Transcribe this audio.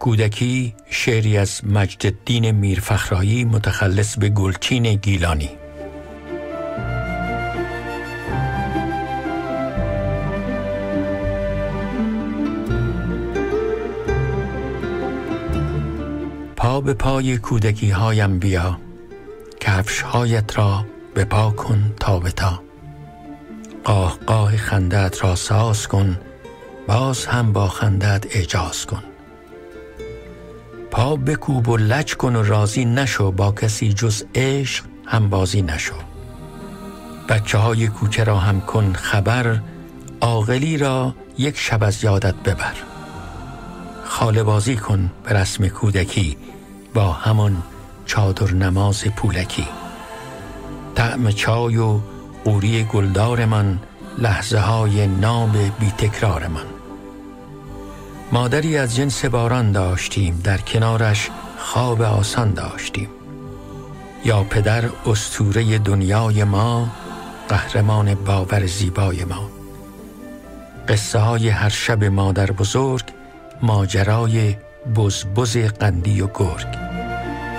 کودکی، شعری از مجدالدین میرفخرایی متخلص به گلچین گیلانی. پا به پای کودکی هایم بیا، کفش هایت را به پا کن تا به تا. قاه قاه خندت را ساز کن، باز هم با خندت اعجاز کن. پا بکوب و لج کن و راضی نشو، با کسی جز عشق هم بازی نشو. بچه های کوچه را هم کن خبر، عاقلی را یک شب از یادت ببر. خاله بازی کن به رسم کودکی، با همان چادر نماز پولکی. طعم چای و قوری گلدار من، لحظه های ناب بی تکرار من. مادری از جنس باران داشتیم، در کنارش خواب آسان داشتیم. یا پدر اسطوره دنیای ما، قهرمان باور زیبای ما. قصه های هر شب مادر بزرگ، ماجرای بز قندی و گرگ.